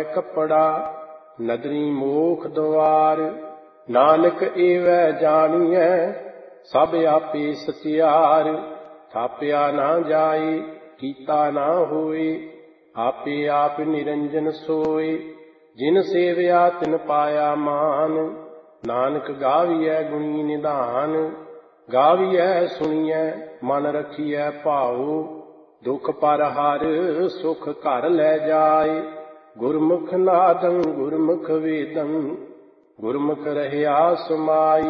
पावै कपड़ा, नदरी मोख द्वार। नानक एवै जानिए, सब आपे सचियार। थाप्या ना जाए, कीता ना होए, आपे आप निरंजन सोए। जिन सेवया तिन पाया मान, नानक गाविए गुणी निधान। गाविए सुनिए मन रखिए भाऊ, दुख पर हर सुख घर लै जाए। गुरमुख नादं गुरमुख वेदं, गुरमुख रहया समाई।